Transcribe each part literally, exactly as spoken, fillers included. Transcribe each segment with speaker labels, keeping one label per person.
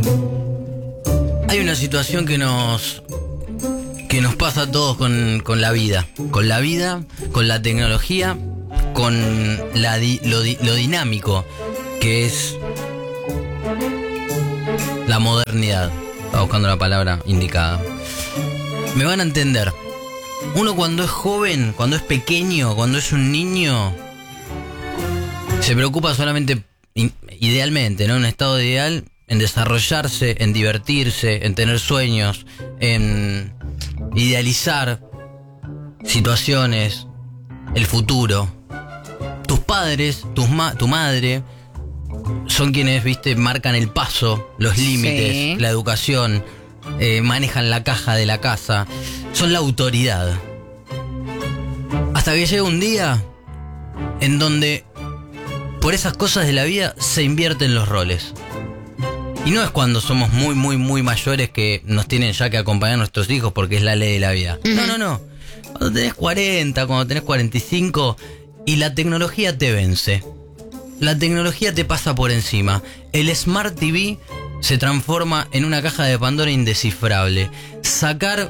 Speaker 1: Hay una situación que nos que nos pasa a todos con, con la vida, con la vida, con la tecnología, con la di, lo, di, lo dinámico que es la modernidad. Estaba buscando la palabra indicada. Me van a entender. Uno cuando es joven, cuando es pequeño, cuando es un niño, se preocupa solamente, idealmente, ¿no? En un estado ideal, en desarrollarse, en divertirse, en tener sueños, en idealizar situaciones, el futuro. Tus padres, tus ma- tu madre, son quienes, viste, marcan el paso, los límites, sí. La educación, eh, manejan la caja de la casa, son la autoridad. Hasta que llega un día en donde, por esas cosas de la vida, se invierten los roles. Y no es cuando somos muy, muy, muy mayores que nos tienen ya que acompañar a nuestros hijos porque es la ley de la vida. Uh-huh. No, no, no. Cuando tenés cuarenta, cuando tenés cuarenta y cinco y la tecnología te vence. La tecnología te pasa por encima. El Smart T V se transforma en una caja de Pandora indescifrable. Sacar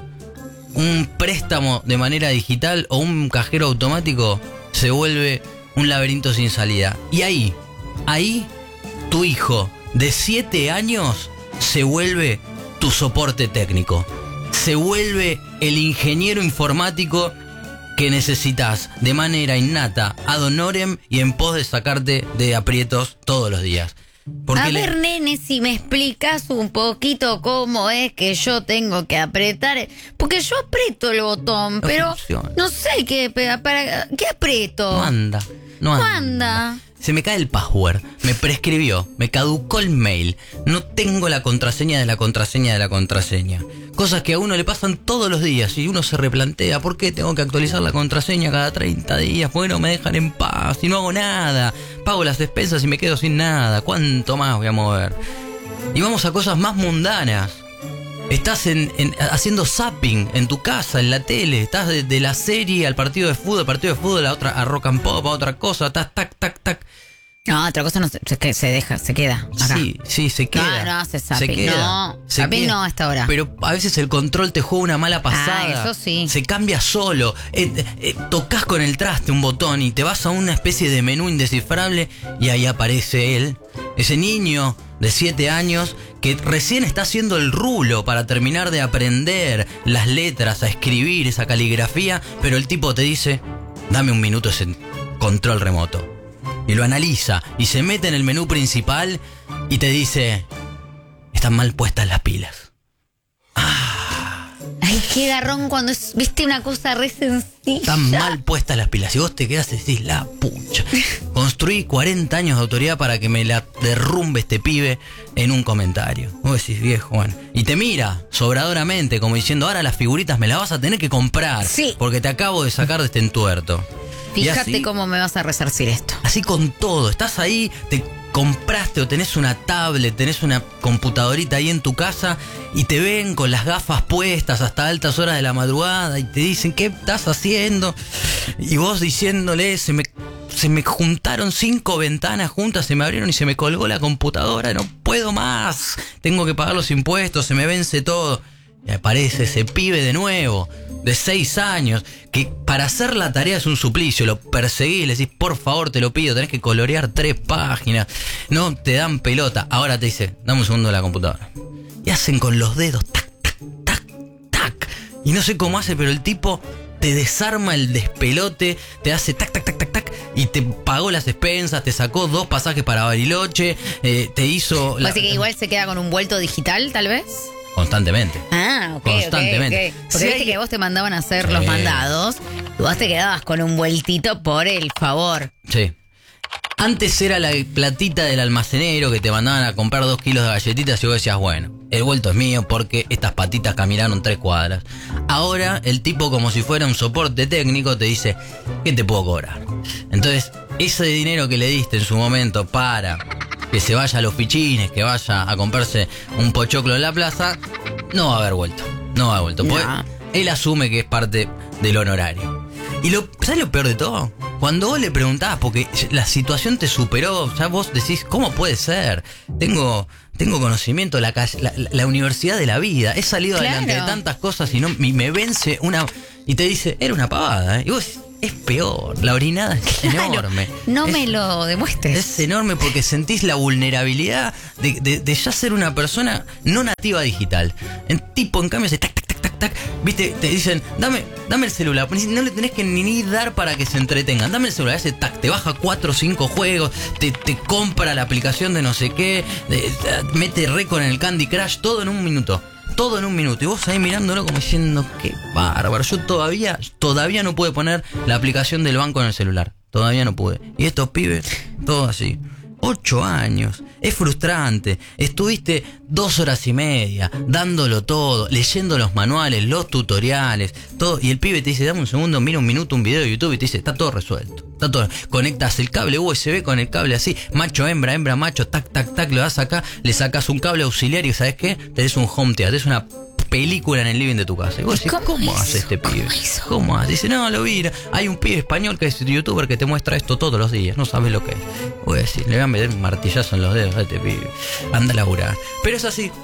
Speaker 1: un préstamo de manera digital o un cajero automático se vuelve un laberinto sin salida. Y ahí, ahí, tu hijo de siete años se vuelve tu soporte técnico. Se vuelve el ingeniero informático que necesitas de manera innata, ad honorem y en pos de sacarte de aprietos todos los días. Porque
Speaker 2: a ver,
Speaker 1: le...
Speaker 2: nene, si me explicas un poquito cómo es que yo tengo que apretar. Porque yo aprieto el botón, no pero funciona. No sé qué, para, ¿qué aprieto?
Speaker 1: No anda, no anda.
Speaker 2: No anda.
Speaker 1: Se me cae el password, me prescribió, me caducó el mail, no tengo la contraseña de la contraseña de la contraseña. Cosas que a uno le pasan todos los días y uno se replantea, ¿por qué tengo que actualizar la contraseña cada treinta días? ¿Por qué no me dejan en paz y no hago nada? Pago las despensas y me quedo sin nada, ¿cuánto más voy a mover? Y vamos a cosas más mundanas. Estás en, en, haciendo zapping en tu casa, en la tele. Estás de, de la serie al partido de fútbol, partido de fútbol a otra, a rock and pop, a otra cosa. Tac, tac, tac, tac.
Speaker 2: No, otra cosa no se, se, se deja, se queda acá.
Speaker 1: Sí, sí, se queda.
Speaker 2: No, no hace zapping.
Speaker 1: Se queda,
Speaker 2: no,
Speaker 1: se
Speaker 2: zapping
Speaker 1: queda.
Speaker 2: no hasta ahora.
Speaker 1: Pero a veces el control te juega una mala pasada.
Speaker 2: Ah, eso sí.
Speaker 1: Se cambia solo. Eh, eh, tocas con el traste un botón y te vas a una especie de menú indescifrable y ahí aparece él, ese niño de siete años que recién está haciendo el rulo para terminar de aprender las letras, a escribir esa caligrafía, pero el tipo te dice, dame un minuto ese control remoto. Y lo analiza y se mete en el menú principal y te dice, están mal puestas las pilas.
Speaker 2: Ah. Ay, qué garrón cuando es, viste, una cosa re sencilla.
Speaker 1: Están mal puestas las pilas. Y vos te quedás y decís, la pucha. Construí cuarenta años de autoridad para que me la derrumbe este pibe en un comentario. Vos decís, viejo, bueno. Y te mira sobradoramente como diciendo, ahora las figuritas me las vas a tener que comprar.
Speaker 2: Sí.
Speaker 1: Porque te acabo de sacar de este entuerto.
Speaker 2: Fíjate
Speaker 1: así,
Speaker 2: cómo me vas a resarcir esto.
Speaker 1: Así con todo. Estás ahí, te compraste o tenés una tablet, tenés una computadorita ahí en tu casa y te ven con las gafas puestas hasta altas horas de la madrugada y te dicen, ¿qué estás haciendo? Y vos diciéndole, se me, se me juntaron cinco ventanas juntas, se me abrieron y se me colgó la computadora, no puedo más, tengo que pagar los impuestos, se me vence todo. Y aparece ese pibe de nuevo, de seis años, que para hacer la tarea es un suplicio. Lo perseguís, le decís, por favor, te lo pido, tenés que colorear tres páginas. No te dan pelota. Ahora te dice, dame un segundo de la computadora. Y hacen con los dedos, tac, tac, tac, tac. Y no sé cómo hace, pero el tipo te desarma el despelote, te hace tac, tac, tac, tac, tac, y te pagó las expensas, te sacó dos pasajes para Bariloche, eh, te hizo...
Speaker 2: La... Así que igual se queda con un vuelto digital, tal vez.
Speaker 1: Constantemente.
Speaker 2: Ah, ok,
Speaker 1: Constantemente.
Speaker 2: Okay, okay. Porque sí, viste hay... que vos te mandaban a hacer sí. los mandados y vos te quedabas con un vueltito por el favor.
Speaker 1: Sí. Antes era la platita del almacenero que te mandaban a comprar dos kilos de galletitas y vos decías, bueno, el vuelto es mío porque estas patitas caminaron tres cuadras. Ahora el tipo, como si fuera un soporte técnico, te dice, ¿qué te puedo cobrar? Entonces, ese dinero que le diste en su momento para... que se vaya a los fichines, que vaya a comprarse un pochoclo en la plaza, no va a haber vuelto. No va a haber vuelto. Pues no. Él asume que es parte del honorario. Y lo, ¿sabes lo peor de todo? Cuando vos le preguntás, porque la situación te superó, ya vos decís, ¿cómo puede ser? Tengo, tengo conocimiento, la, la, la universidad de la vida, he salido claro. adelante de tantas cosas y no y me vence una... Y te dice, era una pavada, ¿eh? Y vos, es peor, la orinada es claro, enorme.
Speaker 2: No
Speaker 1: es,
Speaker 2: me lo demuestres.
Speaker 1: Es enorme porque sentís la vulnerabilidad de, de, de ya ser una persona no nativa digital. En tipo, en cambio, se tac, tac, tac, tac, tac, viste, te dicen, dame, dame el celular. No le tenés que ni, ni dar para que se entretengan. Dame el celular, ese tac, te baja cuatro o cinco juegos, te, te compra la aplicación de no sé qué, de, de, mete récord en el Candy Crush, todo en un minuto. Todo en un minuto. Y vos ahí mirándolo como diciendo, qué bárbaro. Yo todavía, todavía no pude poner la aplicación del banco en el celular. Todavía no pude. Y estos pibes, todo así. Ocho años. Es frustrante. Estuviste dos horas y media dándolo todo, leyendo los manuales, los tutoriales, todo. Y el pibe te dice, dame un segundo, mira un minuto un video de YouTube y te dice, está todo resuelto. Está todo. Conectas el cable U S B con el cable así, macho, hembra, hembra, macho, tac, tac, tac, lo das acá, le sacas un cable auxiliar y ¿sabes qué? Te des un home theater, es una película en el living de tu casa. Y vos decís, ¿cómo, ¿cómo hace este pibe? ¿Cómo, ¿Cómo hace? Dice, no, lo vi. Hay un pibe español que es youtuber que te muestra esto todos los días. No sabes lo que es. Voy a decir, le voy a meter un martillazo en los dedos a este pibe. Anda a laburar. Pero es así.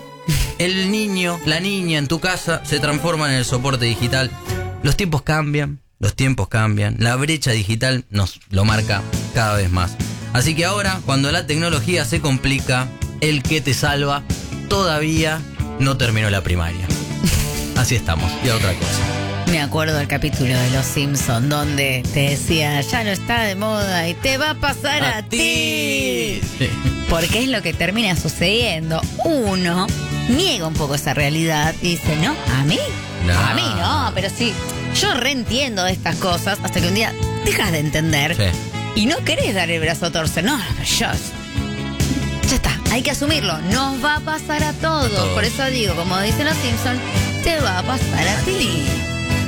Speaker 1: El niño, la niña en tu casa se transforma en el soporte digital. Los tiempos cambian. Los tiempos cambian. La brecha digital nos lo marca cada vez más. Así que ahora, cuando la tecnología se complica, el que te salva todavía no terminó la primaria. Así estamos, y a otra cosa.
Speaker 2: Me acuerdo del capítulo de Los Simpsons donde te decía, ya no está de moda y te va a pasar a, a ti. ti. Sí. Porque es lo que termina sucediendo. Uno niega un poco esa realidad y dice, no, a mí, no. a mí no, pero sí, yo reentiendo de estas cosas hasta que un día dejas de entender sí. y no querés dar el brazo a torcer. No, pero yo... Ya está, hay que asumirlo. Nos va a pasar a todos. A todos. Por eso digo, como dicen los Simpsons, te va a pasar a, a ti. ti.